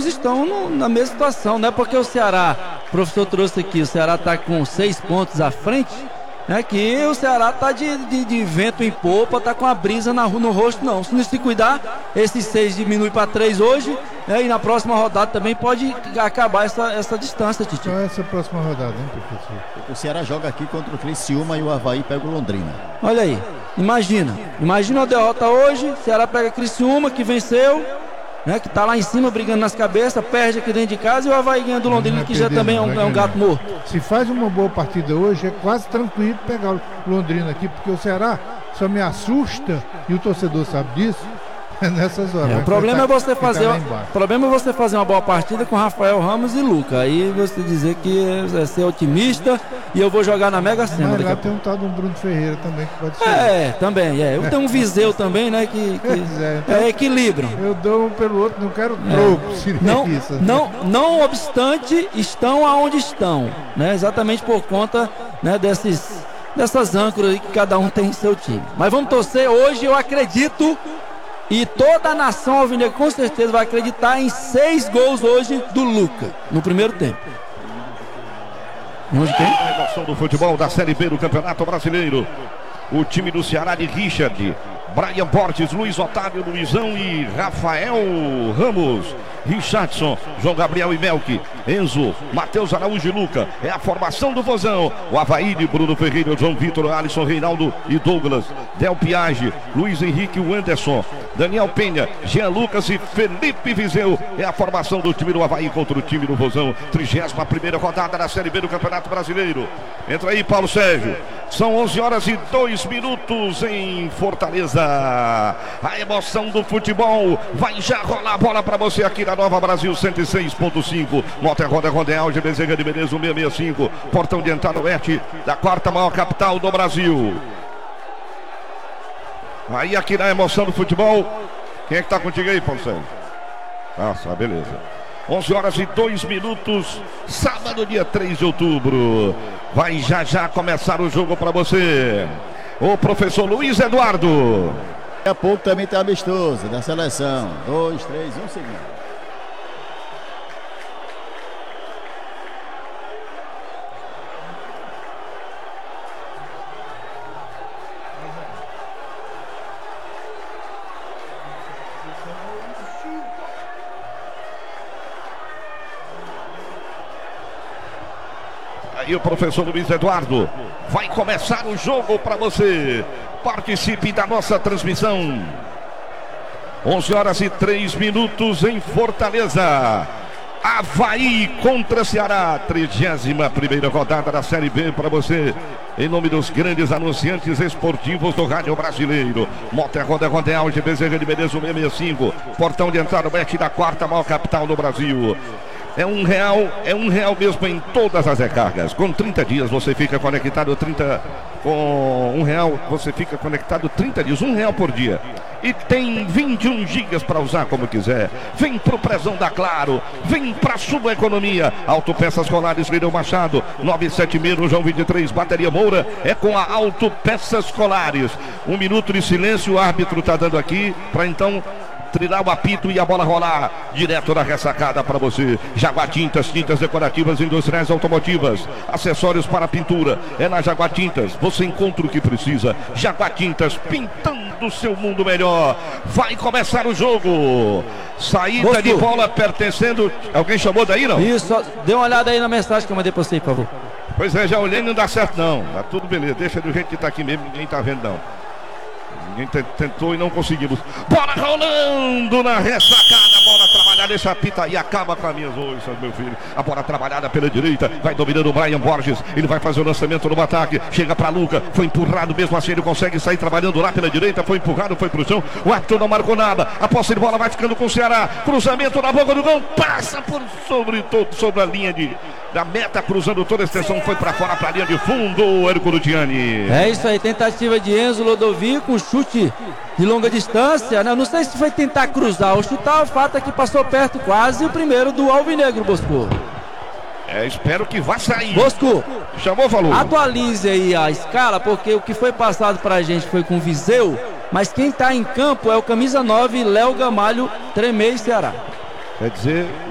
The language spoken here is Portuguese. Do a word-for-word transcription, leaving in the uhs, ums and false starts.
times estão no, na mesma situação, não é porque o Ceará, o professor trouxe aqui, o Ceará está com seis pontos à frente, é que o Ceará está de, de, de vento em popa, está com a brisa na, no rosto, não. Se não se cuidar, esses seis diminui para três hoje, né, e na próxima rodada também pode acabar essa, essa distância, Titi. Qual é essa próxima rodada, hein, professor? O Ceará joga aqui contra o Criciúma e o Avaí pega o Londrina. Olha aí, imagina, imagina a derrota hoje, o Ceará pega Criciúma, que venceu, né, que tá lá em cima brigando nas cabeças, perde aqui dentro de casa, e o Avaí ganha do Londrina, que já também é um, é um gato morto. Se faz uma boa partida hoje, é quase tranquilo pegar o Londrina aqui, porque o Ceará só me assusta, e o torcedor sabe disso, nessas horas. É, o problema tá, é você fazer tá o problema é você fazer uma boa partida com Rafael Ramos e Luca. Aí você dizer que é ser otimista e eu vou jogar na Mega Sena. Mas lá tem um tal de um Bruno Ferreira também que pode ser. É, também, é. Eu tenho um Viseu também, né, que, que é, então, é, equilibram. Eu dou um pelo outro, não quero troco, é. se não, isso. Não, não obstante, estão aonde estão, né? Exatamente por conta, né, desses, dessas âncoras aí que cada um tem em seu time. Mas vamos torcer hoje, eu acredito. E toda a nação alvinegra com certeza vai acreditar em seis gols hoje do Luca, no primeiro tempo. Onde tem? A emoção do futebol da Série B do Campeonato Brasileiro. O time do Ceará de Richard, Brian Borges, Luiz Otávio, Luizão e Rafael Ramos. Richardson, João Gabriel e Melk, Enzo, Matheus Araújo e Luca. É a formação do Vozão. O Avaí de Bruno Ferreira, João Vitor, Alisson, Reinaldo e Douglas. Del Piage, Luiz Henrique e Anderson, Daniel Penha, Jean Lucas e Felipe Viseu. É a formação do time do Avaí contra o time do Vozão. trigésima primeira rodada da Série B do Campeonato Brasileiro. Entra aí, Paulo Sérgio. São onze horas e dois minutos em Fortaleza. A emoção do futebol. Vai já rolar a bola para você aqui na Nova Brasil cento e seis ponto cinco. Moto Roda Rodeal de Bezerra de Menezes seiscentos e sessenta e cinco. Portão de entrada oeste da quarta maior capital do Brasil. Aí aqui na emoção do futebol. Quem é que tá contigo aí, Paulo Sérgio? Nossa, beleza. onze horas e dois minutos, sábado, dia três de outubro. Vai já já começar o jogo para você. O professor Luiz Eduardo. Daqui a pouco também tem amistoso da seleção. Dois, três, um segundo. E o professor Luiz Eduardo vai começar o jogo para você. Participe da nossa transmissão. onze horas e três minutos em Fortaleza. Avaí contra Ceará. trigésima primeira rodada da Série B para você. Em nome dos grandes anunciantes esportivos do rádio brasileiro. Moto Roda Rodeal de Bezerra de Menezes seiscentos e sessenta e cinco. Portão de entrada oeste da quarta maior capital do Brasil. É um real, é um real mesmo em todas as recargas. Com trinta dias você fica conectado trinta. Com um real você fica conectado trinta dias, um real por dia. E tem vinte e um gigas para usar como quiser. Vem pro Prezão da Claro, vem pra sua economia. Autopeças Colares, Leirão Machado, nove sete seis, João vinte e três, Bateria Moura. É com a Autopeças Colares. Um minuto de silêncio, o árbitro tá dando aqui para então trinar o apito e a bola rolar direto na ressacada para você. Jaguar Tintas, tintas decorativas, industriais, automotivas, acessórios para pintura. É na Jaguar Tintas, você encontra o que precisa. Jaguar Tintas, pintando o seu mundo melhor. Vai começar o jogo. Saída Gosto. de bola pertencendo. Alguém chamou daí, não? Isso, dê uma olhada aí na mensagem que eu mandei para você, por favor. Pois é, já olhei, não dá certo não. Tá tudo beleza, deixa do jeito que tá aqui mesmo, ninguém tá vendo não. Ninguém tentou e não conseguimos. Bola rolando na ressacada. Bola trabalhada, deixa a pita e acaba com as minhas oiças, meu filho. A bola trabalhada pela direita. Vai dominando o Brian Borges. Ele vai fazer o lançamento no ataque. Chega para Luca. Foi empurrado mesmo assim. Ele consegue sair trabalhando lá pela direita. Foi empurrado, foi pro chão. O árbitro não marcou nada. A posse de bola vai ficando com o Ceará. Cruzamento na boca do gol. Passa por sobre, todo, sobre a linha de, da meta. Cruzando toda a extensão. Foi para fora, para a linha de fundo. O Érico Luciani. É isso aí. Tentativa de Enzo Lodovico. Chute de longa distância, né? Não sei se foi tentar cruzar ou chutar, o fato é que passou perto quase o primeiro do Alvinegro, Bosco. É, espero que vá sair. Bosco, chamou, falou. Atualize aí a escala, porque o que foi passado pra gente foi com Viseu, mas quem tá em campo é o camisa nove, Léo Gamalho, Tremei, Ceará. Quer dizer...